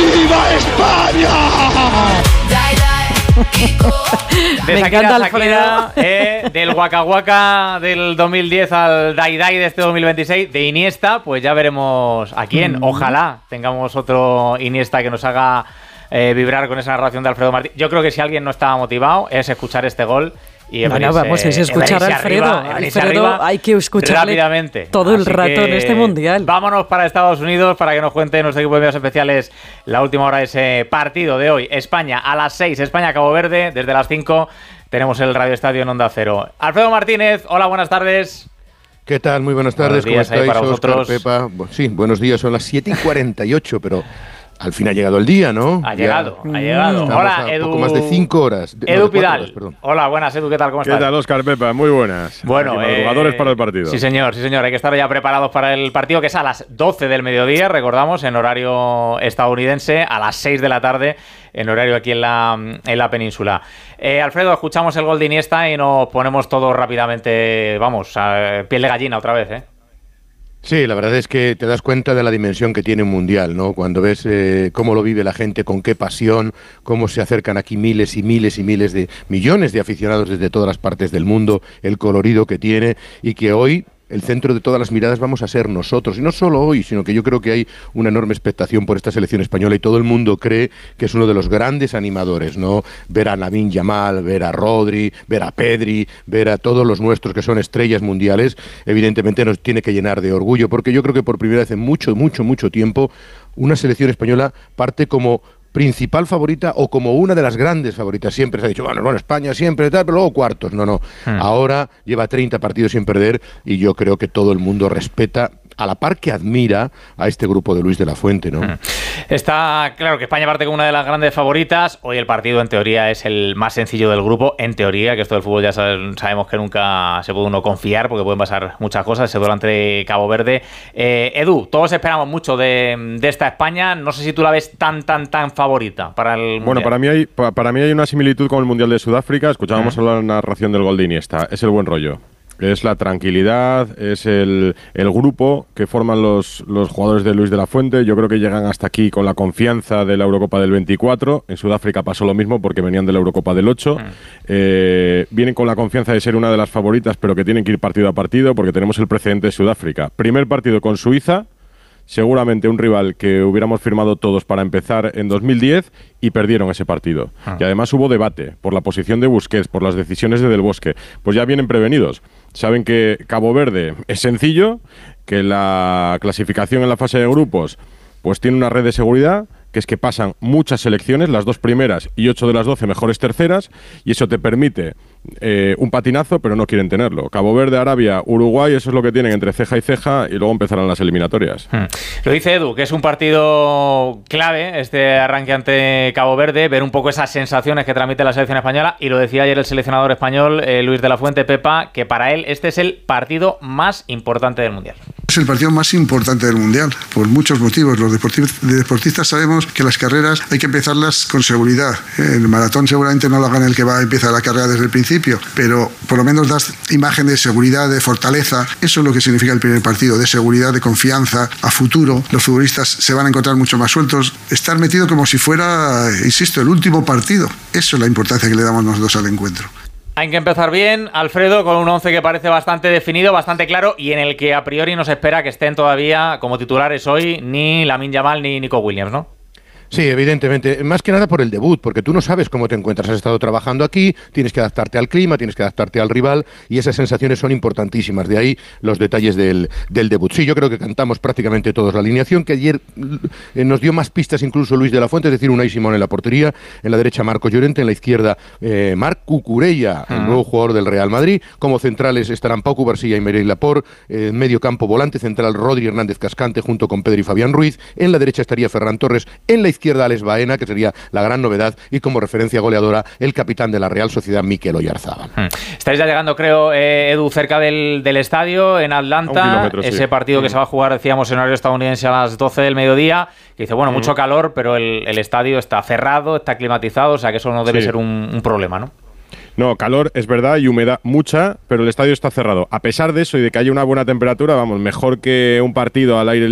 ¡Viva España! De Shakira a Shakira, del Waka Waka del 2010 al Dai Dai de este 2026, de Iniesta, pues ya veremos a quién. Ojalá tengamos otro Iniesta que nos haga vibrar con esa narración de Alfredo Martín. Yo creo que si alguien no estaba motivado es escuchar este gol. Y vamos a escuchar a Alfredo. Alfredo hay que escucharle rápidamente todo el rato en este mundial. Vámonos para Estados Unidos para que nos cuente nuestro equipo de medios especiales la última hora de ese partido de hoy. España a las 6, España-Cabo Verde. Desde las 5 tenemos el Radio Estadio en Onda Cero. Alfredo Martínez, hola, buenas tardes. ¿Qué tal? Muy buenas tardes. ¿Cómo estáis, Óscar, Pepa? Sí, buenos días. Son las 7:48, pero al fin ha llegado el día, ¿no? Ha llegado. Hola, Edu. Poco más de 5 horas. Edu Pidal. Hola, buenas, Edu, ¿qué tal? ¿Cómo estás? ¿Qué tal, Óscar, Pepa? Muy buenas. Bueno, madrugadores para el partido. Sí, señor. Hay que estar ya preparados para el partido, que es a las 12 del mediodía, recordamos, en horario estadounidense, a las 6 de la tarde, en horario aquí en la península. Alfredo, escuchamos el gol de Iniesta y nos ponemos todos rápidamente, vamos, a piel de gallina otra vez, ¿eh? Sí, la verdad es que te das cuenta de la dimensión que tiene un mundial, ¿no? Cuando ves cómo lo vive la gente, con qué pasión, cómo se acercan aquí miles y miles y miles de millones de aficionados desde todas las partes del mundo, el colorido que tiene y que hoy el centro de todas las miradas vamos a ser nosotros. Y no solo hoy, sino que yo creo que hay una enorme expectación por esta selección española y todo el mundo cree que es uno de los grandes animadores, ¿no? Ver a Lamine Yamal, ver a Rodri, ver a Pedri, ver a todos los nuestros que son estrellas mundiales, evidentemente nos tiene que llenar de orgullo, porque yo creo que por primera vez en mucho tiempo una selección española parte como principal favorita o como una de las grandes favoritas. Siempre se ha dicho, bueno, España siempre tal, pero luego cuartos. No. Ahora lleva 30 partidos sin perder y yo creo que todo el mundo respeta, a la par que admira a este grupo de Luis de la Fuente, ¿no? Está claro que España parte como una de las grandes favoritas. Hoy el partido en teoría es el más sencillo del grupo. En teoría, que esto del fútbol ya sabemos que nunca se puede uno confiar porque pueden pasar muchas cosas. Ese duelo ante Cabo Verde. Edu, todos esperamos mucho de esta España. No sé si tú la ves tan favorita para el mundial. Bueno, para mí hay una similitud con el Mundial de Sudáfrica. Escuchábamos hablar de la narración del gol de Iniesta. Es el buen rollo. Es la tranquilidad, es el grupo que forman los jugadores de Luis de la Fuente. Yo creo que llegan hasta aquí con la confianza de la Eurocopa del 24. En Sudáfrica pasó lo mismo porque venían de la Eurocopa del 8. Vienen con la confianza de ser una de las favoritas, pero que tienen que ir partido a partido porque tenemos el precedente de Sudáfrica. Primer partido con Suiza, seguramente un rival que hubiéramos firmado todos para empezar en 2010 y perdieron ese partido. Y además hubo debate por la posición de Busquets, por las decisiones de Del Bosque. Pues ya vienen prevenidos. Saben que Cabo Verde es sencillo, que la clasificación en la fase de grupos pues tiene una red de seguridad, que es que pasan muchas selecciones, las 2 primeras y 8 de las 12 mejores terceras, y eso te permite un patinazo, pero no quieren tenerlo. Cabo Verde, Arabia, Uruguay, eso es lo que tienen entre ceja y ceja, y luego empezarán las eliminatorias. Lo dice Edu, que es un partido clave, este arranque ante Cabo Verde, ver un poco esas sensaciones que transmite la selección española, y lo decía ayer el seleccionador español, Luis de la Fuente, Pepa, que para él este es el partido más importante del Mundial. Es el partido más importante del Mundial, por muchos motivos. Los deportistas sabemos que las carreras hay que empezarlas con seguridad. El maratón seguramente no lo gana el que va a empezar la carrera desde el principio, pero por lo menos das imagen de seguridad, de fortaleza. Eso es lo que significa el primer partido, de seguridad, de confianza, a futuro. Los futbolistas se van a encontrar mucho más sueltos. Estar metido como si fuera, insisto, el último partido. Eso es la importancia que le damos nosotros al encuentro. Hay que empezar bien, Alfredo, con un 11 que parece bastante definido, bastante claro, y en el que a priori no se espera que estén todavía como titulares hoy ni Lamine Yamal ni Nico Williams, ¿no? Sí, evidentemente. Más que nada por el debut, porque tú no sabes cómo te encuentras. Has estado trabajando aquí, tienes que adaptarte al clima, tienes que adaptarte al rival, y esas sensaciones son importantísimas. De ahí los detalles del debut. Sí, yo creo que cantamos prácticamente todos la alineación, que ayer nos dio más pistas incluso Luis de la Fuente, es decir, Unai Simón en la portería, en la derecha Marco Llorente, en la izquierda Marc Cucurella, el nuevo jugador del Real Madrid. Como centrales estarán Pau Cubarsí y Meirelles Laporte, medio campo volante central Rodri Hernández Cascante junto con Pedro y Fabián Ruiz. En la derecha estaría Ferran Torres, en la izquierda Alex Baena, que sería la gran novedad, y como referencia goleadora el capitán de la Real Sociedad, Mikel Oyarzábal. Estáis ya llegando, creo, Edu, cerca del estadio en Atlanta, ese partido que se va a jugar, decíamos, en horario estadounidense a las 12 del mediodía, que dice, bueno, mucho calor, pero el estadio está cerrado, está climatizado, o sea que eso no debe ser un problema, ¿no? No, calor es verdad y humedad mucha, pero el estadio está cerrado. A pesar de eso y de que haya una buena temperatura, vamos, mejor que un partido al aire libre